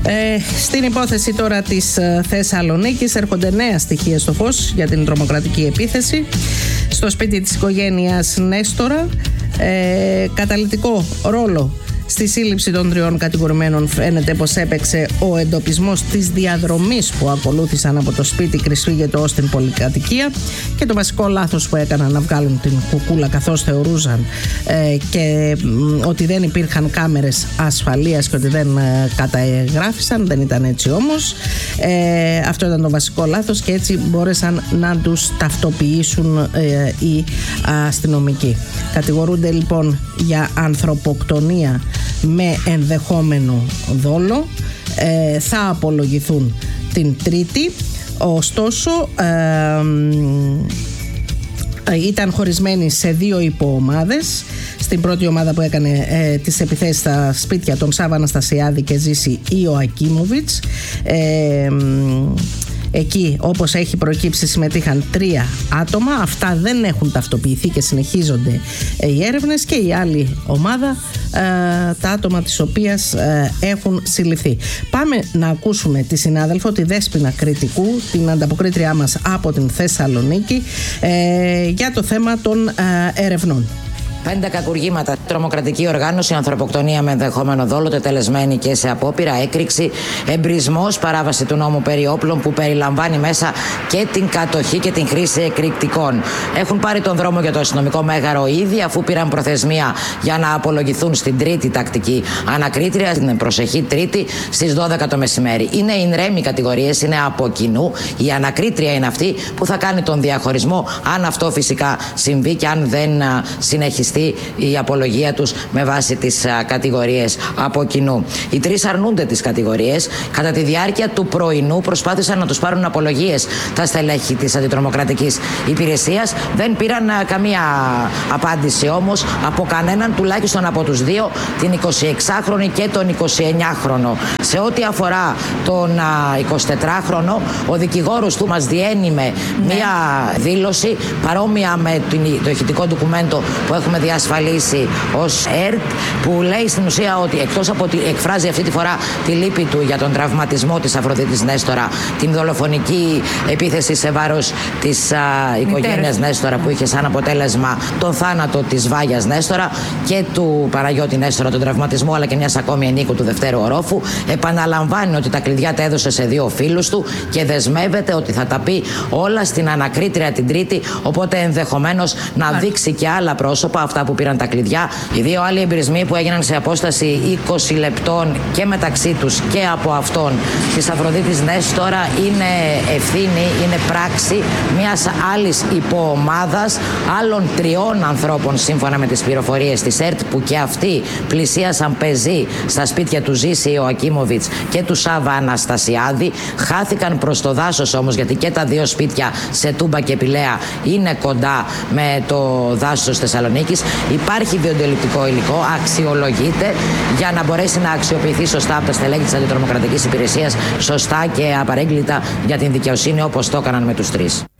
Στην υπόθεση τώρα της Θεσσαλονίκης έρχονται νέα στοιχεία στο φως για την τρομοκρατική επίθεση στο σπίτι της οικογένειας Νέστορα. Καταλυτικό ρόλο στη σύλληψη των 3 κατηγορουμένων φαίνεται πως έπαιξε ο εντοπισμός της διαδρομής που ακολούθησαν από το σπίτι Κρυσφύγετο ως την πολυκατοικία και το βασικό λάθος που έκαναν να βγάλουν την κουκούλα, καθώς θεωρούσαν και ότι δεν υπήρχαν κάμερες ασφαλείας και ότι δεν καταγράφησαν. Δεν ήταν έτσι όμως. Αυτό ήταν το βασικό λάθος και έτσι μπόρεσαν να τους ταυτοποιήσουν οι αστυνομικοί. Κατηγορούνται λοιπόν για ανθρωποκτονία με ενδεχόμενο δόλο. Θα απολογηθούν την Τρίτη. Ωστόσο ήταν χωρισμένοι σε 2 υποομάδες. Στην πρώτη ομάδα που έκανε τις επιθέσεις στα σπίτια των Σάββα Αναστασιάδη και Ζήση Ιωακίμοβιτς, εκεί, όπως έχει προκύψει, συμμετείχαν 3 άτομα. Αυτά δεν έχουν ταυτοποιηθεί και συνεχίζονται οι έρευνες. Και η άλλη ομάδα, τα άτομα της οποίας έχουν συλληφθεί. Πάμε να ακούσουμε τη συνάδελφο, τη Δέσποινα Κρητικού, την ανταποκρίτριά μας από την Θεσσαλονίκη, για το θέμα των ερευνών. 5 κακουργήματα, τρομοκρατική οργάνωση, ανθρωποκτονία με ενδεχόμενο δόλο, τετελεσμένη και σε απόπειρα, έκρηξη, εμπρισμός, παράβαση του νόμου περί όπλων που περιλαμβάνει μέσα και την κατοχή και την χρήση εκρηκτικών. Έχουν πάρει τον δρόμο για το αστυνομικό μέγαρο ήδη, αφού πήραν προθεσμία για να απολογηθούν στην τρίτη τακτική ανακρίτρια, την προσεχή Τρίτη στις 12 το μεσημέρι. Είναι ινρέμοι κατηγορίες, είναι από κοινού. Η ανακρίτρια είναι αυτή που θα κάνει τον διαχωρισμό, αν αυτό φυσικά συμβεί και αν δεν συνεχιστεί η απολογία τους με βάση τις κατηγορίες από κοινού. Οι 3 αρνούνται τις κατηγορίες. Κατά τη διάρκεια του πρωινού προσπάθησαν να τους πάρουν απολογίες τα στελέχη της αντιτρομοκρατικής υπηρεσίας. Δεν πήραν καμία απάντηση όμως από κανέναν, τουλάχιστον από τους 2, την 26χρονη και τον 29χρονο. Σε ό,τι αφορά τον 24χρονο, ο δικηγόρος του μας διένυμε μία δήλωση παρόμοια με το ηχητικό ντοκουμέντο που έχουμε διασφαλίσει ως ΕΡΤ, που λέει στην ουσία ότι εκτός από ότι εκφράζει αυτή τη φορά τη λύπη του για τον τραυματισμό της Αφροδίτης Νέστορα, την δολοφονική επίθεση σε βάρος της οικογένειας Νέστορα που είχε σαν αποτέλεσμα τον θάνατο της Βάγιας Νέστορα και του Παναγιώτη Νέστορα, τον τραυματισμό, αλλά και μιας ακόμη ενίκου του δευτέρου ορόφου, επαναλαμβάνει ότι τα κλειδιά τα έδωσε σε 2 φίλους του και δεσμεύεται ότι θα τα πει όλα στην ανακρίτρια την Τρίτη, οπότε ενδεχομένως να δείξει και άλλα πρόσωπα, αυτά που πήραν τα κλειδιά. Οι 2 άλλοι εμπειρισμοί που έγιναν σε απόσταση 20 λεπτών και μεταξύ τους και από αυτόν της Αφροδίτης Νέστορα είναι ευθύνη, είναι πράξη μιας άλλης υποομάδας άλλων 3 ανθρώπων, σύμφωνα με τις πληροφορίες της ΕΡΤ, που και αυτοί πλησίασαν πεζοί στα σπίτια του Ζήση Ιωακίμοβιτς και του Σάββα Αναστασιάδη. Χάθηκαν προς το δάσος όμως, γιατί και τα 2 σπίτια σε Τούμπα και Πηλαία είναι κοντά με το δάσος της Θεσσαλονίκης. Υπάρχει βιντεοληπτικό υλικό, αξιολογείται για να μπορέσει να αξιοποιηθεί σωστά από τα στελέχη της αντιτρομοκρατικής υπηρεσίας, σωστά και απαρέγκλητα για την δικαιοσύνη, όπως το έκαναν με τους 3.